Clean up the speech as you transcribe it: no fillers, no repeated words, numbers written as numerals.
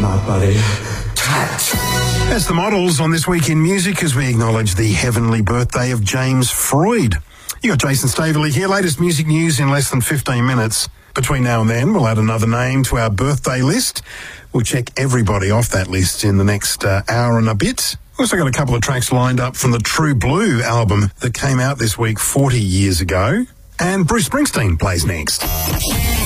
night, buddy. Touch. That's the Models on This Week in Music as we acknowledge the heavenly birthday of James Freud. You got Jason Staveley here. Latest music news in less than 15 minutes. Between now and then, we'll add another name to our birthday list. We'll check everybody off that list in the next hour and a bit. We've also got a couple of tracks lined up from the True Blue album that came out this week 40 years ago. And Bruce Springsteen plays next.